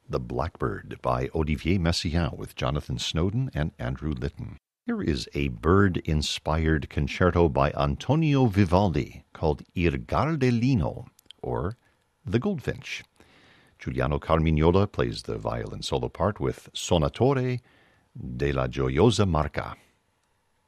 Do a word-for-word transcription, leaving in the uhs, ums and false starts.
The Blackbird by Olivier Messiaen with Jonathan Snowden and Andrew Litton. Here is a bird-inspired concerto by Antonio Vivaldi called Il Gardellino, or The Goldfinch. Giuliano Carmignola plays the violin solo part with Sonatore della Gioiosa Marca.